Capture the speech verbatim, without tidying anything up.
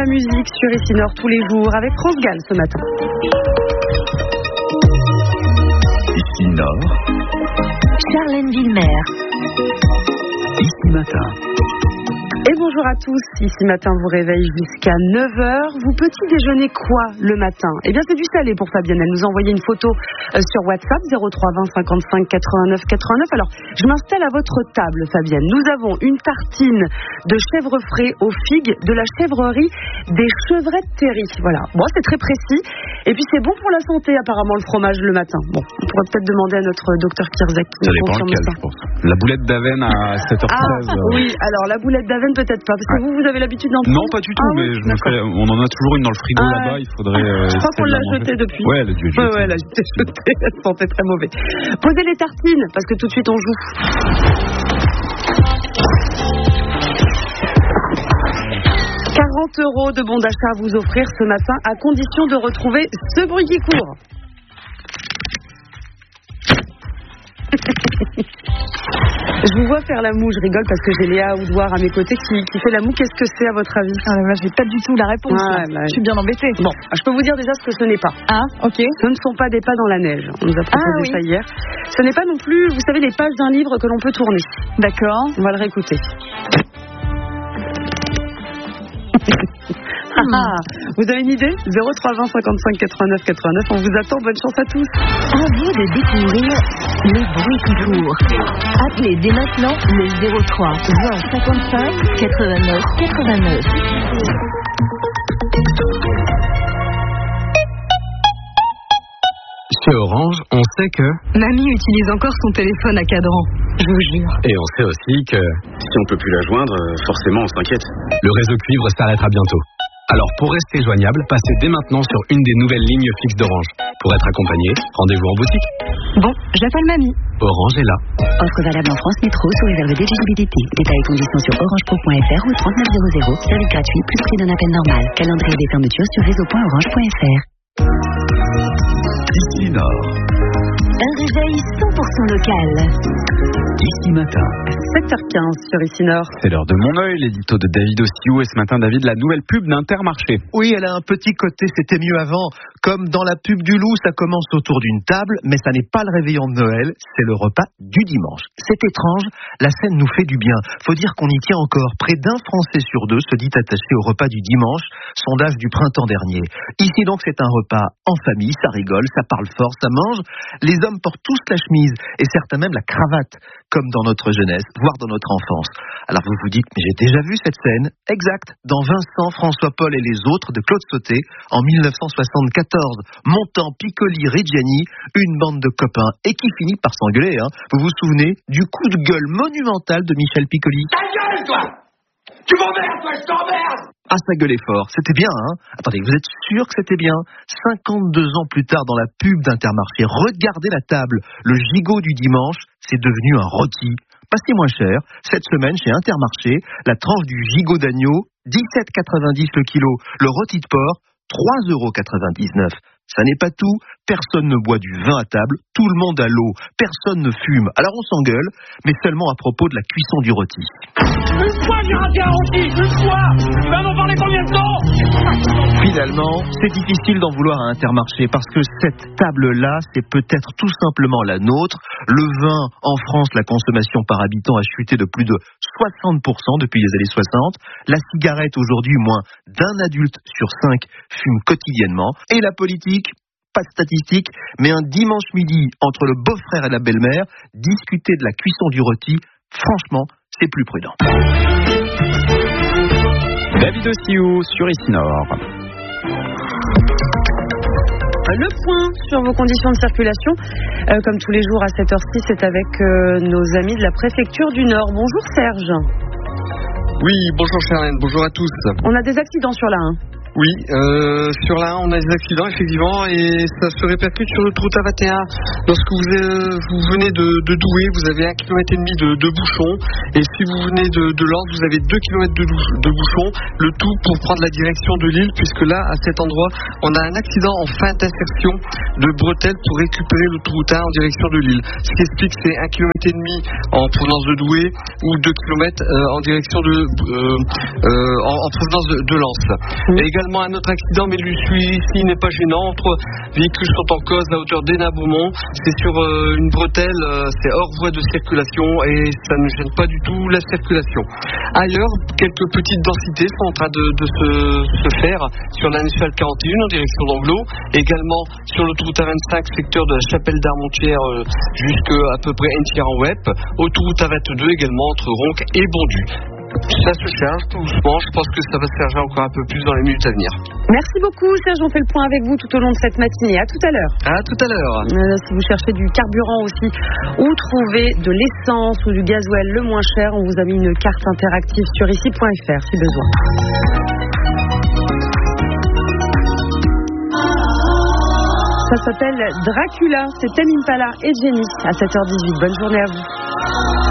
la musique sur Ici Nord tous les jours avec France Gall ce matin. Ici Nord, Charlène Villemer. Ici Matin. Et bonjour à tous, ici matin vous réveille jusqu'à neuf heures. Vous petit déjeunez quoi le matin? Eh bien c'est du salé pour Fabienne, elle nous a envoyé une photo euh, sur WhatsApp zéro trois vingt cinquante-cinq quatre-vingt-neuf quatre-vingt-neuf. Alors je m'installe à votre table Fabienne. Nous avons une tartine de chèvre frais aux figues de la chèvrerie des Chevrettes Terry. Voilà, bon c'est très précis. Et puis c'est bon pour la santé apparemment le fromage le matin. Bon, on pourrait peut-être demander à notre docteur Kirzak qui ça nous dépend confirme lequel, ça. je pense. La boulette d'Avenne à sept heures treize. Ah oui, alors la boulette d'Avenne peut-être pas, parce que Ouais. vous, vous avez l'habitude d'en prendre. Non, pas du tout, ah, mais oui, je me fais, on en a toujours une dans le frigo ah, là-bas, il faudrait... Euh, je crois qu'on l'a jetée depuis. Ouais, elle a dû être Ouais, jetée. ouais, elle a été jetée, elle sentait très mauvais. Posez les tartines, parce que tout de suite on joue. quarante euros de bons d'achat à vous offrir ce matin, à condition de retrouver ce bruit qui court. Je vous vois faire la moue, je rigole parce que j'ai Léa Oudoir à mes côtés qui, qui fait la moue. Qu'est-ce que c'est à votre avis? Ah, moi, j'ai pas du tout la réponse. Ouais, bah, je suis bien embêtée. Bon, je peux vous dire déjà ce que ce n'est pas. Ah, ok. Ce ne sont pas des pas dans la neige. On nous a proposé Ah, oui. ça hier. Ce n'est pas non plus, vous savez, les pages d'un livre que l'on peut tourner. D'accord. On va le réécouter. Ah, vous avez une idée? zéro trois vingt cinquante-cinq quatre-vingt-neuf quatre-vingt-neuf. On vous attend. Bonne chance à tous. À vous de découvrir le bruit qui court. Appelez dès maintenant le zéro trois vingt cinquante-cinq quatre-vingt-neuf quatre-vingt-neuf. Chez Orange, on sait que... Mamie utilise encore son téléphone à cadran. Je vous jure. Et on sait aussi que... Si on peut plus la joindre, forcément on s'inquiète. Le réseau cuivre s'arrêtera bientôt. Alors pour rester joignable, passez dès maintenant sur une des nouvelles lignes fixes d'Orange. Pour être accompagné, rendez-vous en boutique. Bon, j'appelle Mamie. Orange est là. Offre valable en France Métro sous réserve d'éligibilité. Détails et conditions sur orange pro point f r ou trente-neuf zéro zéro. Service gratuit plus prix d'un appel normal. Calendrier des fermetures sur réseau point orange point f r. Ici Nord, Un réveil cent pour cent local. Ici Matin. sept heures quinze sur Ici Nord. C'est l'heure de Mon œil, l'édito de David Ossiou. Et ce matin, David, la nouvelle pub d'Intermarché. Oui, elle a un petit côté, c'était mieux avant. Comme dans la pub du loup, ça commence autour d'une table, mais ça n'est pas le réveillon de Noël, c'est le repas du dimanche. C'est étrange, la scène nous fait du bien. Faut dire qu'on y tient encore. Près d'un Français sur deux se dit attaché au repas du dimanche, sondage du printemps dernier. Ici donc, c'est un repas en famille, ça rigole, ça parle fort, ça mange. Les hommes portent tous la chemise, et certains même la cravate, comme dans notre jeunesse, voire dans notre enfance. Alors vous vous dites, mais j'ai déjà vu cette scène. Exact, dans Vincent, François-Paul et les autres de Claude Sauté, en dix-neuf cent soixante-quatorze. Montant, Piccoli, Reggiani, une bande de copains, et qui finit par s'engueuler. Hein. Vous vous souvenez du coup de gueule monumental de Michel Piccoli? Ta gueule, toi! Tu m'emmerdes, toi, je t'emmerde! Ah, ça gueulait fort. C'était bien, hein? Attendez, vous êtes sûr que c'était bien? cinquante-deux ans plus tard, dans la pub d'Intermarché, regardez la table. Le gigot du dimanche, c'est devenu un rôti. Passez moins cher. Cette semaine, chez Intermarché, la tranche du gigot d'agneau, dix-sept quatre-vingt-dix le kilo. Le rôti de porc, trois euros quatre-vingt-dix-neuf. Ça n'est pas tout, personne ne boit du vin à table, tout le monde a l'eau, personne ne fume. Alors on s'engueule, mais seulement à propos de la cuisson du rôti. Une fois j'ai raté un rôti, une fois! Tu vas m'en parler combien de temps? Finalement, c'est difficile d'en vouloir à Intermarché parce que cette table-là, c'est peut-être tout simplement la nôtre. Le vin, en France, la consommation par habitant a chuté de plus de soixante pour cent depuis les années soixante. La cigarette, aujourd'hui, moins d'un adulte sur cinq fume quotidiennement. Et la politique, pas de statistiques, mais un dimanche midi, entre le beau-frère et la belle-mère, discuter de la cuisson du rôti, franchement, c'est plus prudent. David Ossiou sur Ici Nord. Le point sur vos conditions de circulation, euh, comme tous les jours à sept heures six, c'est avec euh, nos amis de la préfecture du Nord. Bonjour Serge. Oui, bonjour Charlène, bonjour à tous. On a des accidents sur la un. Oui, euh, sur l'A un, on a des accidents, effectivement, et ça se répercute sur l'autoroute A vingt et un. Lorsque vous, euh, vous venez de, de Douai, vous avez un kilomètre et demi de, de bouchons, et si vous venez de, de Lens, vous avez deux kilomètres de, de bouchons, le tout pour prendre la direction de Lille, puisque là, à cet endroit, on a un accident en fin d'insertion de bretelles pour récupérer l'autoroute A un en direction de Lille. Ce qui explique que c'est un kilomètre et demi en provenance de Douai, ou deux kilomètres euh, en direction de, euh, euh, en, en provenance de, de Lens. Mmh. Et également un autre accident, mais celui-ci n'est pas gênant. Trois véhicules sont en cause à hauteur d'Hénin-Beaumont. C'est sur euh, une bretelle, euh, c'est hors voie de circulation et ça ne gêne pas du tout la circulation. Ailleurs, quelques petites densités sont en train de, de se, se faire sur la nationale quarante et un en direction d'Anglo, également sur l'autoroute A vingt-cinq, secteur de la Chapelle d'Armentières euh, jusqu'à à peu près Entière-en-Wep, autoroute A vingt-deux également entre Ronques et Bondu. Ça se charge tout doucement, je pense que ça va se charger encore un peu plus dans les minutes à venir. Merci beaucoup Serge, on fait le point avec vous tout au long de cette matinée. À tout à l'heure. À tout à l'heure. Euh, si vous cherchez du carburant aussi, ou trouver de l'essence ou du gasoil le moins cher, on vous a mis une carte interactive sur ici point f r si besoin. Ça s'appelle Dracula, c'est Tame Impala et Jenny à sept heures dix-huit. Bonne journée à vous.